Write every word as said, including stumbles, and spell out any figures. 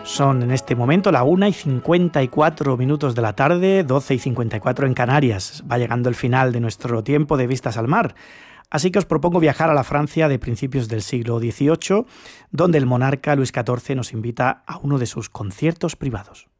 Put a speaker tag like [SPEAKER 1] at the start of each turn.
[SPEAKER 1] Son en este momento la una y cincuenta y cuatro minutos de la tarde, doce y cincuenta y cuatro en Canarias. Va llegando el final de nuestro tiempo de Vistas al Mar. Así que os propongo viajar a la Francia de principios del siglo dieciocho, donde el monarca Luis catorce nos invita a uno de sus conciertos privados.